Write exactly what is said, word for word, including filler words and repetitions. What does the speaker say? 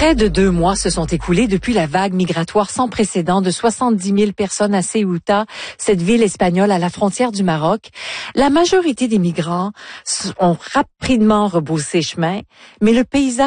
Près de deux mois se sont écoulés depuis la vague migratoire sans précédent de soixante-dix mille personnes à Ceuta, cette ville espagnole à la frontière du Maroc. La majorité des migrants ont rapidement rebroussé chemin, mais le paysage